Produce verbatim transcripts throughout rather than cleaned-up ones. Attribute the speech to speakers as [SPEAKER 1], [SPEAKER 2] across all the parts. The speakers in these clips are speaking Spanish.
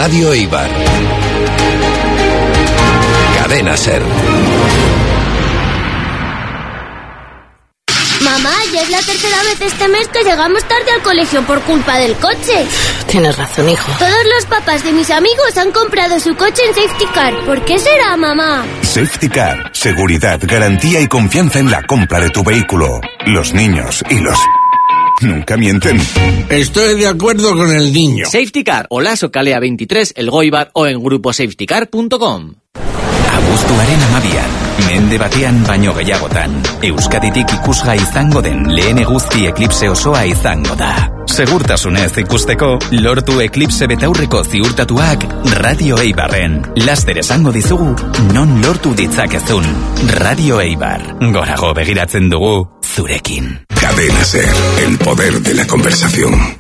[SPEAKER 1] Radio Eibar. Cadena SER.
[SPEAKER 2] Mamá, ya es la tercera vez este mes que llegamos tarde al colegio por culpa del coche.
[SPEAKER 3] Tienes razón, hijo.
[SPEAKER 2] Todos los papás de mis amigos han comprado su coche en Safety Car. ¿Por qué será, mamá?
[SPEAKER 4] Safety Car. Seguridad, garantía y confianza en la compra de tu vehículo. Los niños y los... nunca mienten.
[SPEAKER 5] Estoy de acuerdo con el niño.
[SPEAKER 6] Safety Car, Olaso Kalea veintitrés, El Goibar o en grupo safety car punto com.
[SPEAKER 7] Abuztuaren amabian, mende batean baino gehiagotan, Euskaditik ikusgai izango den lehen eguzki eklipse osoa izango da. Segurtasunez ikusteko, lortu eklipse betaurreko ziurtatuak Radio Eibarren. Laster esango dizugu, non lortu ditzakezun. Radio Eibar, gorago begiratzen dugu, zurekin.
[SPEAKER 4] Cadena SER, el poder de la conversación.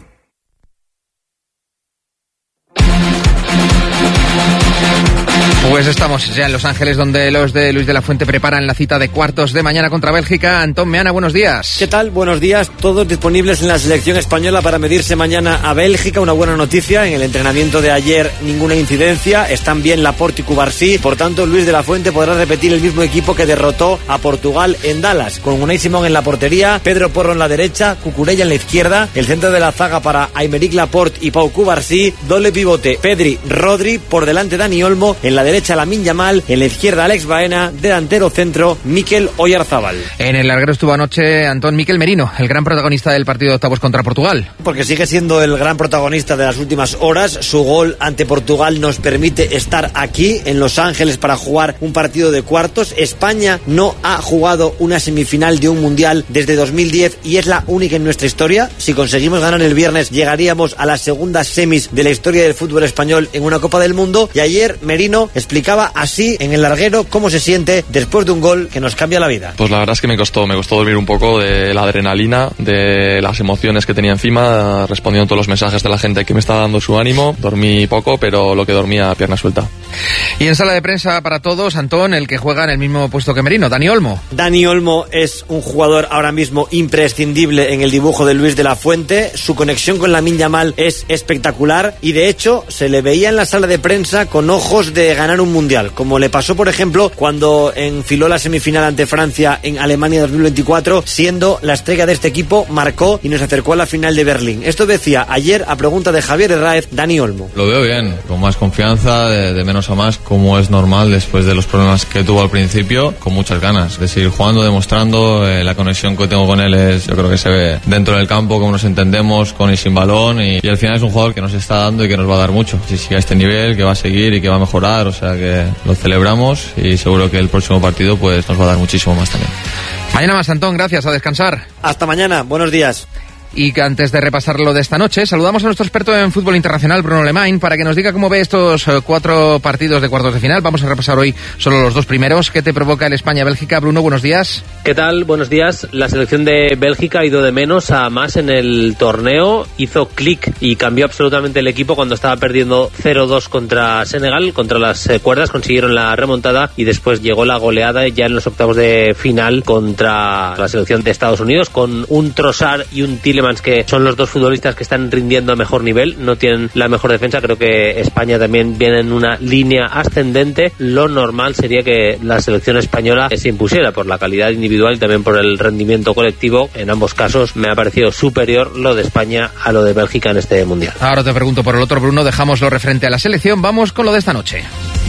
[SPEAKER 8] Pues estamos ya en Los Ángeles, donde los de Luis de la Fuente preparan la cita de cuartos de mañana contra Bélgica. Antón Meana, buenos días.
[SPEAKER 9] ¿Qué tal? Buenos días. Todos disponibles en la selección española para medirse mañana a Bélgica. Una buena noticia. En el entrenamiento de ayer ninguna incidencia. Están bien Laporte y Cubarsí. Por tanto, Luis de la Fuente podrá repetir el mismo equipo que derrotó a Portugal en Dallas. Con Unai Simón en la portería, Pedro Porro en la derecha, Cucurella en la izquierda. El centro de la zaga para Aymeric Laporte y Pau Cubarsí. Doble pivote Pedri, Rodri. Por delante Dani Olmo. En la derecha Lamine Yamal, en la izquierda Alex Baena, delantero centro Mikel Oyarzábal.
[SPEAKER 8] En el larguero estuvo anoche Antón Mikel Merino, el gran protagonista del partido de octavos contra Portugal.
[SPEAKER 9] Porque sigue siendo el gran protagonista de las últimas horas. Su gol ante Portugal nos permite estar aquí en Los Ángeles para jugar un partido de cuartos. España no ha jugado una semifinal de un mundial desde dos mil diez y es la única en nuestra historia. Si conseguimos ganar el viernes, llegaríamos a la segunda semis de la historia del fútbol español en una Copa del Mundo. Y ayer Merino explicaba así en el larguero cómo se siente después de un gol que nos cambia la vida.
[SPEAKER 10] Pues la verdad es que me costó, me costó dormir un poco de la adrenalina, de las emociones que tenía encima, respondiendo a todos los mensajes de la gente que me estaba dando su ánimo. Dormí poco, pero lo que dormía a pierna suelta.
[SPEAKER 8] Y en sala de prensa para todos, Antón, el que juega en el mismo puesto que Merino, Dani Olmo.
[SPEAKER 9] Dani Olmo es un jugador ahora mismo imprescindible en el dibujo de Luis de la Fuente. Su conexión con Lamine Yamal es espectacular y de hecho se le veía en la sala de prensa con ojos de ganar un mundial, como le pasó por ejemplo cuando enfiló la semifinal ante Francia en Alemania dos mil veinticuatro, siendo la estrella de este equipo, marcó y nos acercó a la final de Berlín. Esto decía ayer a pregunta de Javier Herráez Dani Olmo.
[SPEAKER 11] Lo veo bien, con más confianza, de, de menos a más, como es normal después de los problemas que tuvo al principio, con muchas ganas de seguir jugando, demostrando. Eh, la conexión que tengo con él es, yo creo que se ve dentro del campo, cómo nos entendemos con y sin balón, y, y al final es un jugador que nos está dando y que nos va a dar mucho. Si sigue a este nivel, que va a seguir y que va a mejorar, o sea que lo celebramos y seguro que el próximo partido pues nos va a dar muchísimo más también.
[SPEAKER 8] Mañana más, Antón, gracias, a descansar.
[SPEAKER 9] Hasta mañana, buenos días.
[SPEAKER 8] Y que antes de repasar lo de esta noche, saludamos a nuestro experto en fútbol internacional, Bruno Lemain, para que nos diga cómo ve estos cuatro partidos de cuartos de final. Vamos a repasar hoy solo los dos primeros. ¿Qué te provoca el España-Bélgica? Bruno, buenos días.
[SPEAKER 12] ¿Qué tal? Buenos días. La selección de Bélgica ha ido de menos a más en el torneo. Hizo clic y cambió absolutamente el equipo cuando estaba perdiendo cero dos contra Senegal, contra las cuerdas. Consiguieron la remontada y después llegó la goleada ya en los octavos de final contra la selección de Estados Unidos, con un Trossard y un Tielemans, que son los dos futbolistas que están rindiendo a mejor nivel. No tienen la mejor defensa. Creo que España también viene en una línea ascendente. Lo normal sería que la selección española se impusiera por la calidad individual y también por el rendimiento colectivo. En ambos casos me ha parecido superior lo de España a lo de Bélgica en este mundial.
[SPEAKER 8] Ahora te pregunto por el otro, Bruno. Dejamos lo referente a la selección. Vamos con lo de esta noche.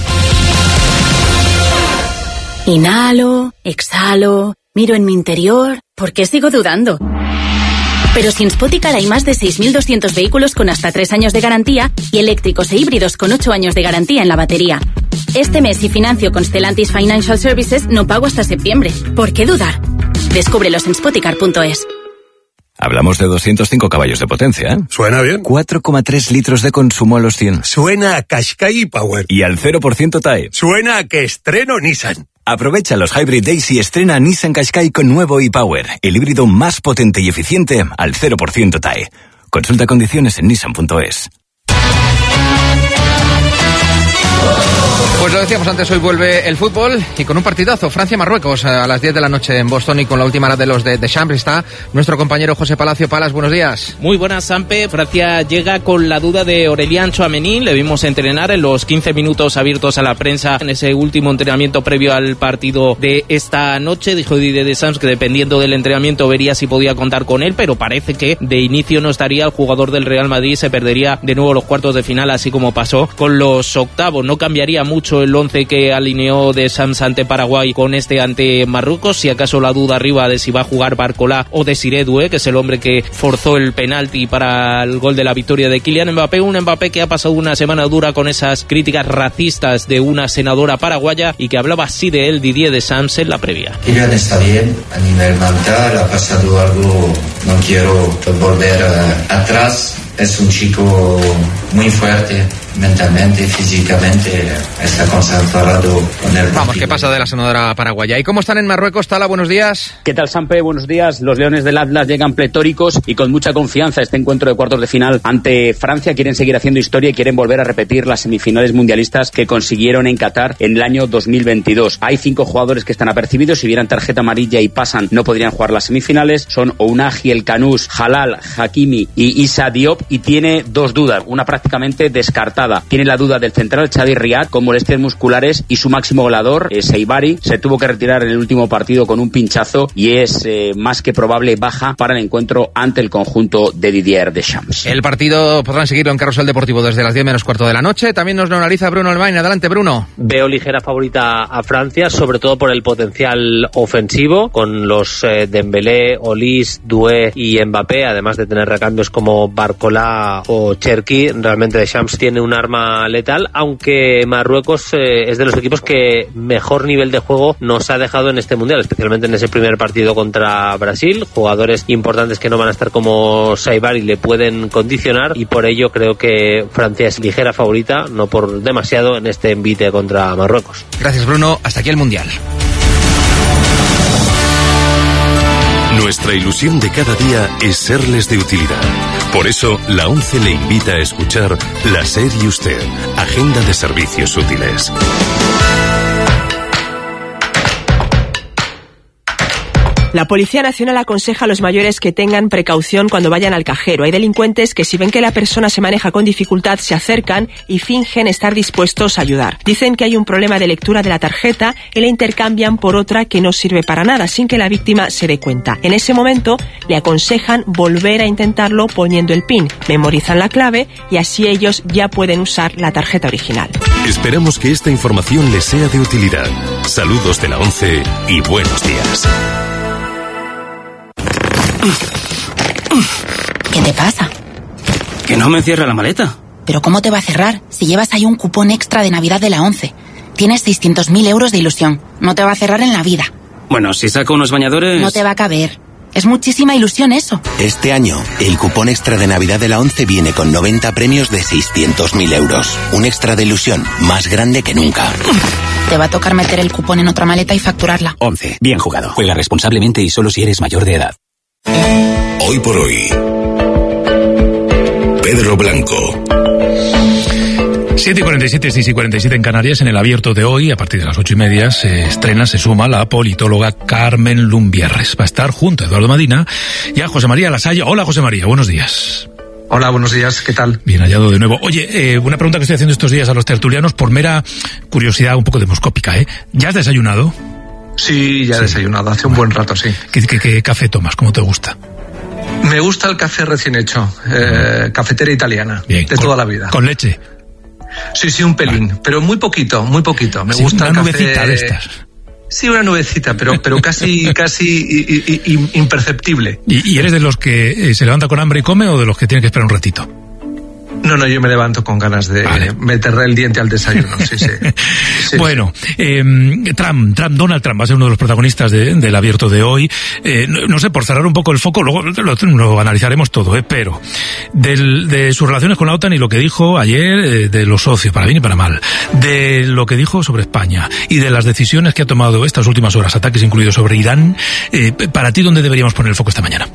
[SPEAKER 3] Inhalo, exhalo, miro en mi interior. ¿Por qué sigo dudando? Pero sin Spotical hay más de seis mil doscientos vehículos con hasta tres años de garantía y eléctricos e híbridos con ocho años de garantía en la batería. Este mes, si financio con Stellantis Financial Services, no pago hasta septiembre. ¿Por qué dudar? Descúbrelos en spoticar punto es.
[SPEAKER 13] Hablamos de doscientos cinco caballos de potencia, ¿eh?
[SPEAKER 14] Suena bien.
[SPEAKER 13] cuatro coma tres litros de consumo a los cien.
[SPEAKER 14] Suena a Qashqai Power.
[SPEAKER 13] Y al cero por ciento T A E.
[SPEAKER 14] Suena a que estreno Nissan.
[SPEAKER 13] Aprovecha los Hybrid Days y estrena Nissan Qashqai con nuevo e-Power, el híbrido más potente y eficiente al cero por ciento T A E. Consulta condiciones en nissan punto es.
[SPEAKER 8] Pues lo decíamos antes, hoy vuelve el fútbol y con un partidazo, Francia-Marruecos a las diez de la noche en Boston, y con la última hora de los de, de Champs está nuestro compañero José Palacio. Palas, buenos días.
[SPEAKER 1] Muy buenas, Sampe. Francia llega con la duda de Aurélien Tchouaméni. Le vimos entrenar en los quince minutos abiertos a la prensa en ese último entrenamiento previo al partido de esta noche. Dijo Didier Deschamps que dependiendo del entrenamiento vería si podía contar con él, pero parece que de inicio no estaría. El jugador del Real Madrid se perdería de nuevo los cuartos de final, así como pasó con los octavos. No cambiaría mucho el once que alineó Deschamps ante Paraguay con este ante Marruecos. Si acaso la duda arriba de si va a jugar Barcola o Desiré Doué, que es el hombre que forzó el penalti para el gol de la victoria de Kylian Mbappé. Un Mbappé que ha pasado una semana dura con esas críticas racistas de una senadora paraguaya y que hablaba así de él Didier Deschamps en la previa.
[SPEAKER 15] Kylian está bien a nivel mental, ha pasado algo, no quiero volver uh, atrás. Es un chico muy fuerte mentalmente, físicamente, está concentrado con el partido.
[SPEAKER 8] Vamos, ¿qué pasa de la senadora paraguaya? ¿Y cómo están en Marruecos? Tala, buenos días.
[SPEAKER 16] ¿Qué tal, Sampe? Buenos días. Los Leones del Atlas llegan pletóricos y con mucha confianza a este encuentro de cuartos de final ante Francia. Quieren seguir haciendo historia y quieren volver a repetir las semifinales mundialistas que consiguieron en Qatar en el año dos mil veintidós. Hay cinco jugadores que están apercibidos. Si vieran tarjeta amarilla y pasan, no podrían jugar las semifinales. Son Ounahi, El Kanous, Halal, Hakimi y Issa Diop, y tiene dos dudas, una prácticamente descartada. Tiene la duda del central Chadi Riad con molestias musculares y su máximo goleador, eh, Seibari, se tuvo que retirar en el último partido con un pinchazo y es eh, más que probable baja para el encuentro ante el conjunto de Didier Deschamps.
[SPEAKER 8] El partido podrán seguirlo en Carrusel Deportivo desde las diez menos cuarto de la noche. También nos lo analiza Bruno Almain. Adelante, Bruno.
[SPEAKER 12] Veo ligera favorita a Francia, sobre todo por el potencial ofensivo, con los eh, Dembélé, Olise, Doué y Mbappé, además de tener recambios como Barcola o Cherki. Realmente Deschamps tiene un arma letal, aunque Marruecos eh, es de los equipos que mejor nivel de juego nos ha dejado en este mundial, especialmente en ese primer partido contra Brasil. Jugadores importantes que no van a estar como Saibari le pueden condicionar, y por ello creo que Francia es ligera favorita, no por demasiado, en este envite contra Marruecos.
[SPEAKER 8] Gracias, Bruno. Hasta aquí el mundial.
[SPEAKER 17] Nuestra ilusión de cada día es serles de utilidad. Por eso, la ONCE le invita a escuchar La SER y Usted, Agenda de Servicios Útiles.
[SPEAKER 18] La Policía Nacional aconseja a los mayores que tengan precaución cuando vayan al cajero. Hay delincuentes que, si ven que la persona se maneja con dificultad, se acercan y fingen estar dispuestos a ayudar. Dicen que hay un problema de lectura de la tarjeta y la intercambian por otra que no sirve para nada, sin que la víctima se dé cuenta. En ese momento, le aconsejan volver a intentarlo poniendo el PIN. Memorizan la clave y así ellos ya pueden usar la tarjeta original.
[SPEAKER 17] Esperamos que esta información les sea de utilidad. Saludos de la ONCE y buenos días.
[SPEAKER 3] ¿Qué te pasa?
[SPEAKER 19] Que no me cierra la maleta.
[SPEAKER 3] ¿Pero cómo te va a cerrar si llevas ahí un cupón extra de Navidad de la ONCE? Tienes seiscientos mil euros de ilusión. No te va a cerrar en la vida.
[SPEAKER 19] Bueno, si saco unos bañadores...
[SPEAKER 3] No te va a caber. Es muchísima ilusión eso.
[SPEAKER 20] Este año, el cupón extra de Navidad de la ONCE viene con noventa premios de seiscientos mil euros. Un extra de ilusión más grande que nunca.
[SPEAKER 3] Te va a tocar meter el cupón en otra maleta y facturarla.
[SPEAKER 20] ONCE. Bien jugado. Juega responsablemente y solo si eres mayor de edad.
[SPEAKER 17] Hoy por hoy, Pedro Blanco.
[SPEAKER 21] siete y cuarenta y siete, seis y cuarenta y siete en Canarias. En el abierto de hoy, a partir de las ocho y media, se estrena, se suma la politóloga Carmen Lumbierres. Va a estar junto a Eduardo Madina y a José María Lasalla. Hola, José María, buenos días.
[SPEAKER 22] Hola, buenos días, ¿qué tal?
[SPEAKER 21] Bien hallado de nuevo. Oye, eh, una pregunta que estoy haciendo estos días a los tertulianos por mera curiosidad un poco demoscópica, ¿eh? ¿Ya has desayunado?
[SPEAKER 22] Sí, ya he sí. desayunado, hace un buen rato, sí.
[SPEAKER 21] ¿Qué, qué, qué café tomas? ¿Cómo te gusta?
[SPEAKER 22] Me gusta el café recién hecho, eh, cafetera italiana, Bien, de con, toda la vida.
[SPEAKER 21] ¿Con leche?
[SPEAKER 22] Sí, sí, un pelín, vale. Pero muy poquito, muy poquito. Me sí, gusta
[SPEAKER 21] una
[SPEAKER 22] el
[SPEAKER 21] nubecita
[SPEAKER 22] café...
[SPEAKER 21] de estas.
[SPEAKER 22] Sí, una nubecita, pero pero casi casi i, i, i, imperceptible.
[SPEAKER 21] ¿Y, ¿Y eres de los que se levanta con hambre y come o de los que tiene que esperar un ratito?
[SPEAKER 22] No, no, yo me levanto con ganas de vale. meterle el diente al desayuno, sí, sí. sí
[SPEAKER 21] bueno, eh, Trump, Trump, Donald Trump va a ser uno de los protagonistas de, del abierto de hoy. Eh, no, no sé, por cerrar un poco el foco, luego lo, lo analizaremos todo, eh, pero del, de sus relaciones con la OTAN y lo que dijo ayer, eh, de los socios, para bien y para mal, de lo que dijo sobre España y de las decisiones que ha tomado estas últimas horas, ataques incluidos sobre Irán, eh, para ti, ¿dónde deberíamos poner el foco esta mañana?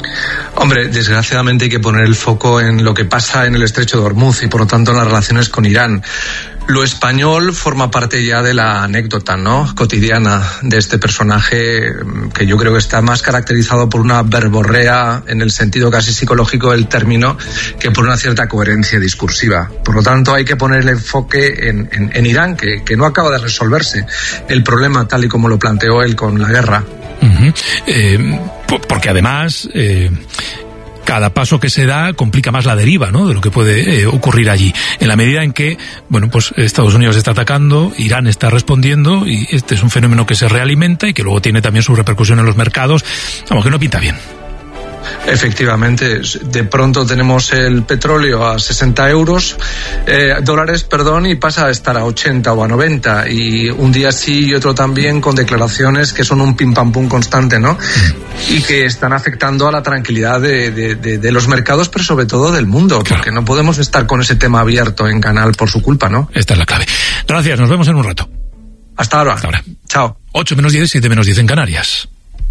[SPEAKER 22] Hombre, desgraciadamente hay que poner el foco en lo que pasa en el estrecho de Hormuz y por lo tanto en las relaciones con Irán. Lo español forma parte ya de la anécdota, ¿no?, cotidiana de este personaje, que yo creo que está más caracterizado por una verborrea en el sentido casi psicológico del término que por una cierta coherencia discursiva. Por lo tanto, hay que poner el enfoque en, en, en Irán, que, que no acaba de resolverse el problema tal y como lo planteó él con la guerra.
[SPEAKER 21] Uh-huh. eh, porque además... Eh... cada paso que se da complica más la deriva, ¿no?, de lo que puede eh, ocurrir allí. En la medida en que, bueno, pues Estados Unidos está atacando, Irán está respondiendo, y este es un fenómeno que se realimenta y que luego tiene también su repercusión en los mercados, vamos, que no pinta bien.
[SPEAKER 22] Efectivamente, de pronto tenemos el petróleo a sesenta euros, eh, dólares, perdón, y pasa a estar a ochenta o a noventa, y un día sí y otro también, con declaraciones que son un pim pam pum constante, ¿no? Y que están afectando a la tranquilidad de, de, de, de los mercados, pero sobre todo del mundo, claro, porque no podemos estar con ese tema abierto en canal por su culpa, ¿no?
[SPEAKER 21] Esta es la clave. Gracias, nos vemos en un rato.
[SPEAKER 22] Hasta ahora.
[SPEAKER 21] Hasta ahora.
[SPEAKER 22] Chao.
[SPEAKER 21] ocho menos diez, siete menos diez en Canarias.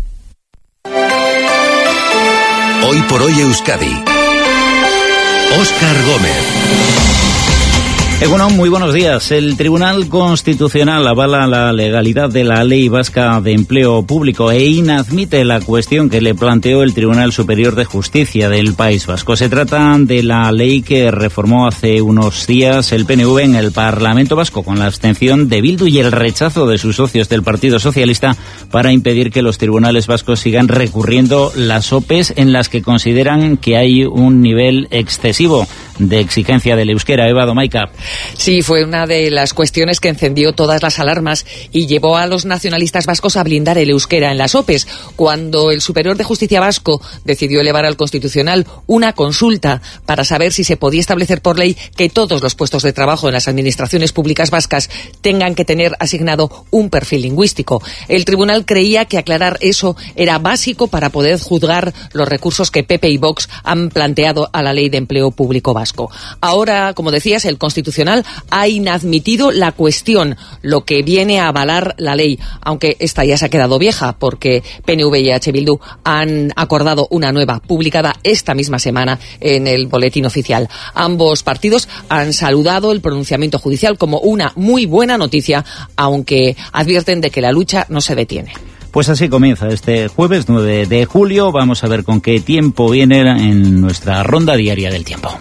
[SPEAKER 13] Hoy por hoy Euskadi. Óscar Gómez.
[SPEAKER 2] Egunon, muy buenos días. El Tribunal Constitucional avala la legalidad de la Ley Vasca de Empleo Público e inadmite la cuestión que le planteó el Tribunal Superior de Justicia del País Vasco. Se trata de la ley que reformó hace unos días el P N V en el Parlamento Vasco, con la abstención de Bildu y el rechazo de sus socios del Partido Socialista para impedir que los tribunales vascos sigan recurriendo las O P Es en las que consideran que hay un nivel excesivo de exigencia del euskera. Eva Domaica.
[SPEAKER 5] Sí, fue una de las cuestiones que encendió todas las alarmas y llevó a los nacionalistas vascos a blindar el euskera en las O P Es, cuando el Superior de Justicia vasco decidió elevar al Constitucional una consulta para saber si se podía establecer por ley que todos los puestos de trabajo en las administraciones públicas vascas tengan que tener asignado un perfil lingüístico. El tribunal creía que aclarar eso era básico para poder juzgar los recursos que P P y Vox han planteado a la Ley de Empleo Público Vasco. Ahora, como decías, el Constitucional ha inadmitido la cuestión, lo que viene a avalar la ley, aunque esta ya se ha quedado vieja, porque P N V y H. Bildu han acordado una nueva, publicada esta misma semana en el Boletín Oficial. Ambos partidos han saludado el pronunciamiento judicial como una muy buena noticia, aunque advierten de que la lucha no se detiene.
[SPEAKER 2] Pues así comienza este jueves nueve de julio. Vamos a ver con qué tiempo viene en nuestra ronda diaria del tiempo.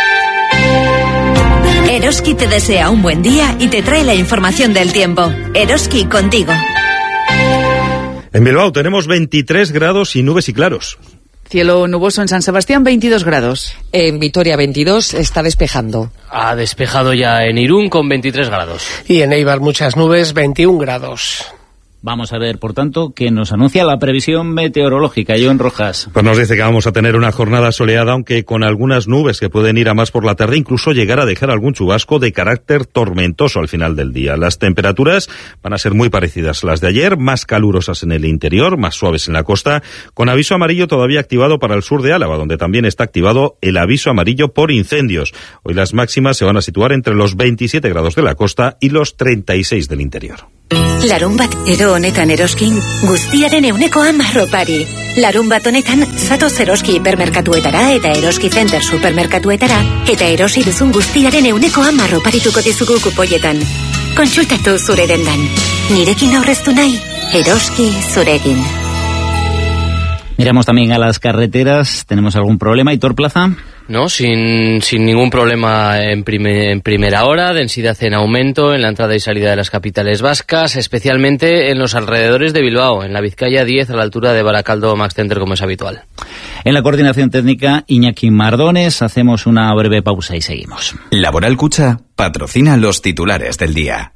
[SPEAKER 23] Eroski te desea un buen día y te trae la información del tiempo. Eroski, contigo.
[SPEAKER 24] En Bilbao tenemos veintitrés grados y nubes y claros.
[SPEAKER 25] Cielo nuboso en San Sebastián, veintidós grados.
[SPEAKER 5] En Vitoria, veintidós, está despejando.
[SPEAKER 26] Ha despejado ya en Irún con veintitrés grados.
[SPEAKER 27] Y en Eibar muchas nubes, veintiún grados.
[SPEAKER 2] Vamos a ver, por tanto, qué nos anuncia la previsión meteorológica. John Rojas.
[SPEAKER 24] Pues nos dice que vamos a tener una jornada soleada, aunque con algunas nubes que pueden ir a más por la tarde, incluso llegar a dejar algún chubasco de carácter tormentoso al final del día. Las temperaturas van a ser muy parecidas a las de ayer, más calurosas en el interior, más suaves en la costa, con aviso amarillo todavía activado para el sur de Álava, donde también está activado el aviso amarillo por incendios. Hoy las máximas se van a situar entre los veintisiete grados de la costa y los treinta y seis del interior.
[SPEAKER 23] Larunbat edo honetan eroskin guztiaren euneko hamar opari. Larunbat honetan zatoz eroski hipermerkatuetara eta eroski center supermerkatuetara eta erosi duzun guztiaren euneko hamar oparituko dizugu kupoietan. Kontsultatu zure dendan. Nirekin aurreztu nahi, eroski zurekin.
[SPEAKER 2] Miramos también a las carreteras. ¿Tenemos algún problema, Hitor Plaza?
[SPEAKER 26] No, sin, sin ningún problema en, prime, en primera hora, densidad en aumento en la entrada y salida de las capitales vascas, especialmente en los alrededores de Bilbao, en la Vizcaya diez a la altura de Baracaldo Max Center, como es habitual.
[SPEAKER 2] En la coordinación técnica, Iñaki Mardones. Hacemos una breve pausa y seguimos.
[SPEAKER 7] Laboral Cucha patrocina los titulares del día.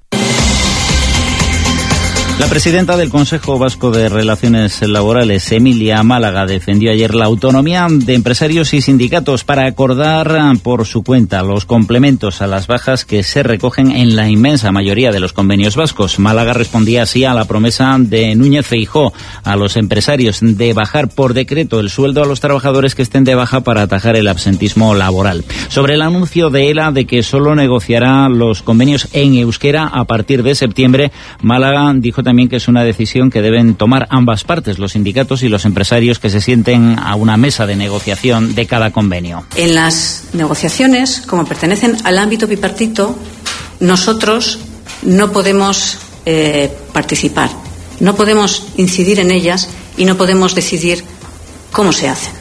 [SPEAKER 2] La presidenta del Consejo Vasco de Relaciones Laborales, Emilia Málaga, defendió ayer la autonomía de empresarios y sindicatos para acordar por su cuenta los complementos a las bajas que se recogen en la inmensa mayoría de los convenios vascos. Málaga respondía así a la promesa de Núñez Feijóo a los empresarios de bajar por decreto el sueldo a los trabajadores que estén de baja para atajar el absentismo laboral. Sobre el anuncio de ELA de que solo negociará los convenios en euskera a partir de septiembre, Málaga dijo también también que es una decisión que deben tomar ambas partes, los sindicatos y los empresarios, que se sienten a una mesa de negociación de cada convenio.
[SPEAKER 1] En las negociaciones, como pertenecen al ámbito bipartito, nosotros no podemos eh, participar, no podemos incidir en ellas y no podemos decidir cómo se hacen.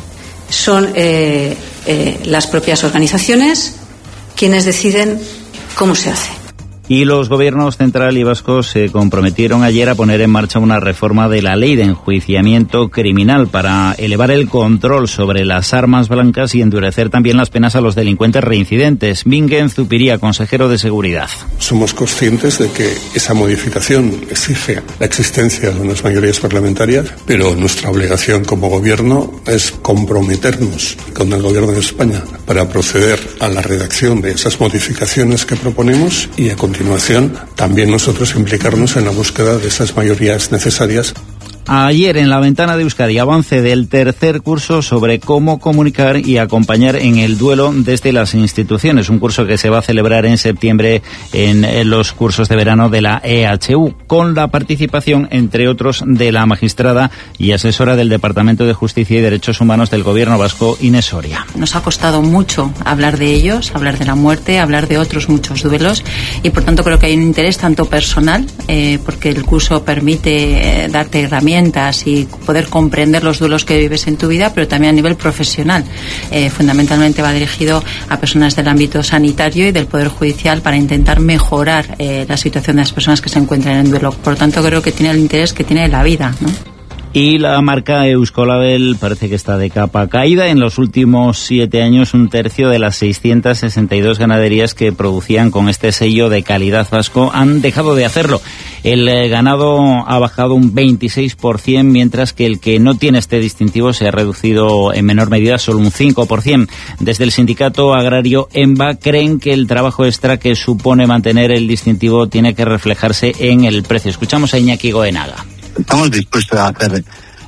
[SPEAKER 1] Son eh, eh, las propias organizaciones quienes deciden cómo se hace.
[SPEAKER 2] Y los gobiernos central y vasco se comprometieron ayer a poner en marcha una reforma de la ley de enjuiciamiento criminal para elevar el control sobre las armas blancas y endurecer también las penas a los delincuentes reincidentes. Mingen Zupiría, consejero de Seguridad.
[SPEAKER 4] Somos conscientes de que esa modificación exige la existencia de unas mayorías parlamentarias, pero nuestra obligación como gobierno es comprometernos con el gobierno de España para proceder a la redacción de esas modificaciones que proponemos y a A continuación, también nosotros implicarnos en la búsqueda de esas mayorías necesarias.
[SPEAKER 2] Ayer en la ventana de Euskadi, avance del tercer curso sobre cómo comunicar y acompañar en el duelo desde las instituciones, un curso que se va a celebrar en septiembre en los cursos de verano de la E H U, con la participación, entre otros, de la magistrada y asesora del Departamento de Justicia y Derechos Humanos del Gobierno vasco, Inés Soria.
[SPEAKER 6] Nos ha costado mucho hablar de ellos, hablar de la muerte, hablar de otros muchos duelos, y por tanto creo que hay un interés tanto personal, eh, porque el curso permite eh, darte herramientas y poder comprender los duelos que vives en tu vida, pero también a nivel profesional. Eh, fundamentalmente va dirigido a personas del ámbito sanitario y del Poder Judicial para intentar mejorar eh, la situación de las personas que se encuentran en duelo. Por lo tanto, creo que tiene el interés que tiene la vida, ¿no?
[SPEAKER 2] Y la marca Euskolabel parece que está de capa caída. En los últimos siete años, un tercio de las seiscientas sesenta y dos ganaderías que producían con este sello de calidad vasco han dejado de hacerlo. El eh, ganado ha bajado un veintiséis por ciento, mientras que el que no tiene este distintivo se ha reducido en menor medida solo un cinco por ciento. Desde el sindicato agrario EMBA creen que el trabajo extra que supone mantener el distintivo tiene que reflejarse en el precio. Escuchamos a Iñaki Goenaga.
[SPEAKER 9] Estamos dispuestos a hacer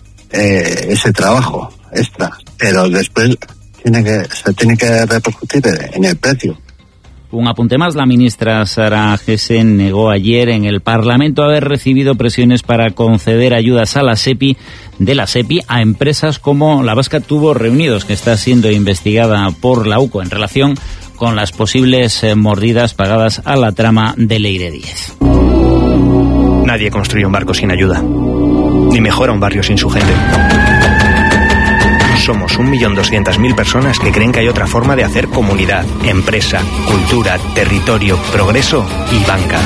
[SPEAKER 9] eh, ese trabajo extra, pero después tiene que se tiene que repercutir en el precio.
[SPEAKER 2] Un apunte más, la ministra Sara Gessen negó ayer en el Parlamento haber recibido presiones para conceder ayudas a la SEPI, de la SEPI a empresas como la vasca Tubos Reunidos, que está siendo investigada por la UCO en relación con las posibles eh, mordidas pagadas a la trama de Leire diez.
[SPEAKER 10] Nadie construye un barco sin ayuda, ni mejora un barrio sin su gente. Somos un millón doscientas mil personas que creen que hay otra forma de hacer comunidad, empresa, cultura, territorio, progreso y banca.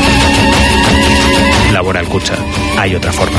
[SPEAKER 10] Laboral Kutxa, hay otra forma.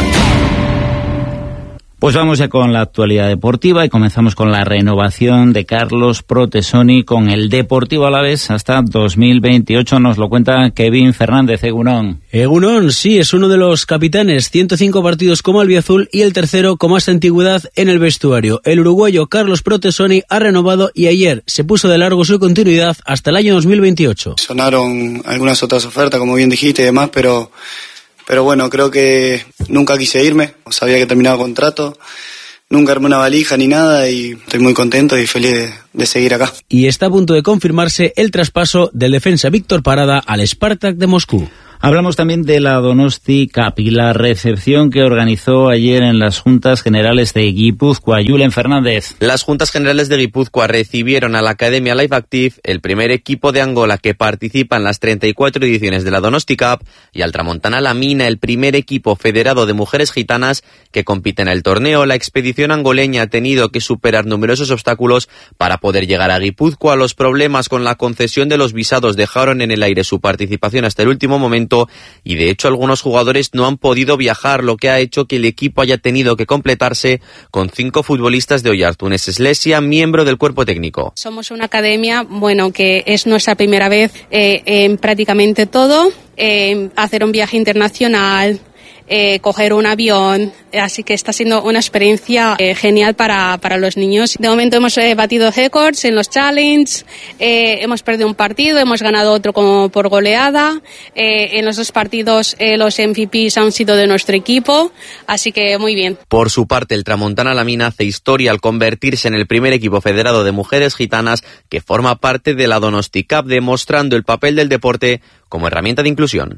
[SPEAKER 2] Pues vamos ya con la actualidad deportiva y comenzamos con la renovación de Carlos Protesoni con el Deportivo Alavés hasta dos mil veintiocho. Nos lo cuenta Kevin Fernández. Egunon.
[SPEAKER 11] Egunon, sí, es uno de los capitanes, ciento cinco partidos como albiazul y el tercero con más antigüedad en el vestuario. El uruguayo Carlos Protesoni ha renovado y ayer se puso de largo su continuidad hasta el año dos mil veintiocho.
[SPEAKER 14] Sonaron algunas otras ofertas, como bien dijiste y demás, pero... Pero bueno, creo que nunca quise irme, sabía que terminaba contrato, nunca armé una valija ni nada y estoy muy contento y feliz de, de seguir acá.
[SPEAKER 11] Y está a punto de confirmarse el traspaso del defensa Víctor Parada al Spartak de Moscú.
[SPEAKER 2] Hablamos también de la Donosti Cup y la recepción que organizó ayer en las Juntas Generales de Guipúzcoa. Julen Fernández.
[SPEAKER 28] Las Juntas Generales de Guipúzcoa recibieron a la Academia Life Active, el primer equipo de Angola que participa en las treinta y cuatro ediciones de la Donosti Cup, y al Tramontana La Mina, el primer equipo federado de mujeres gitanas que compiten en el torneo. La expedición angoleña ha tenido que superar numerosos obstáculos para poder llegar a Guipúzcoa. Los problemas con la concesión de los visados dejaron en el aire su participación hasta el último momento, y de hecho algunos jugadores no han podido viajar, lo que ha hecho que el equipo haya tenido que completarse con cinco futbolistas de Oiartzun. Slesia, miembro del cuerpo técnico.
[SPEAKER 29] Somos una academia, bueno, que es nuestra primera vez eh, en prácticamente todo, eh, hacer un viaje internacional, eh, coger un avión, así que está siendo una experiencia eh, genial para, para los niños. De momento hemos eh, batido récords en los challenge, eh, hemos perdido un partido, hemos ganado otro como por goleada, eh, en los dos partidos eh, los M V Ps han sido de nuestro equipo, así que muy bien.
[SPEAKER 28] Por su parte, el Tramontana Lamina hace historia al convertirse en el primer equipo federado de mujeres gitanas que forma parte de la Donosti Cup, demostrando el papel del deporte como herramienta de inclusión.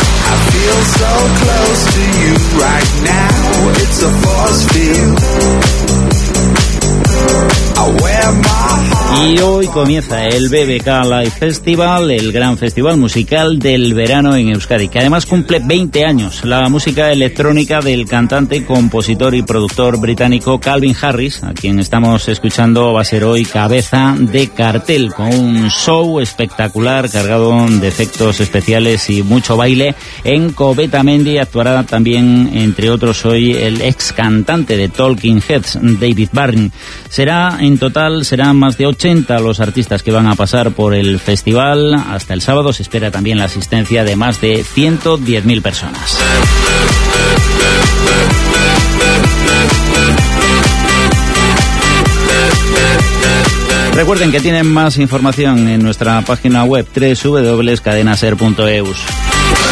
[SPEAKER 2] Y hoy comienza el B B K Live Festival, el gran festival musical del verano en Euskadi, que además cumple veinte años. La música electrónica del cantante, compositor y productor británico Calvin Harris, a quien estamos escuchando, va a ser hoy cabeza de cartel, con un show espectacular cargado de efectos especiales y mucho baile. En Covetamendi actuará también, entre otros, hoy el ex cantante de Talking Heads, David Byrne. Será, en total, serán más de ochenta los artistas que van a pasar por el festival. Hasta el sábado se espera también la asistencia de más de ciento diez mil personas. Recuerden que tienen más información en nuestra página web doble u doble u doble u punto cadena ser punto e u.